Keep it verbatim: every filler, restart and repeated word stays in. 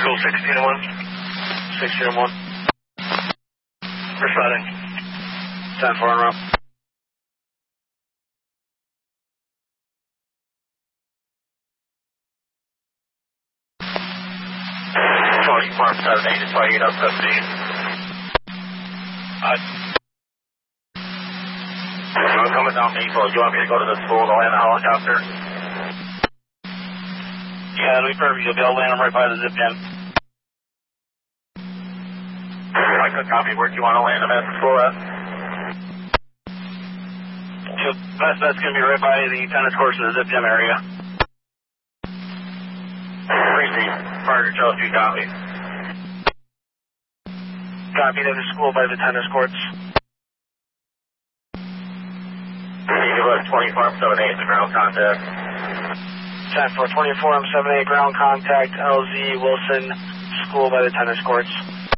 Control sixteen and one. sixteen and one. Responding. ten four en route. twenty farm seven eight is fighting up seventeen. Uh, I'm coming down Maple. Do you want me to go to the school to land a helicopter? yeah, it'll be perfect. You'll be able to land them right by the zip jam. I could copy. Where do you want to land them at the school at? So that's, that's going to be right by the tennis courts in the zip jam area. Receive. Parker Chelsea, copy. Copy to the school by the tennis courts. Give us twenty farm seven eight, the ground contact. ten four twenty-four, I'm seven eight ground contact, L Z Wilson, school by the tennis courts.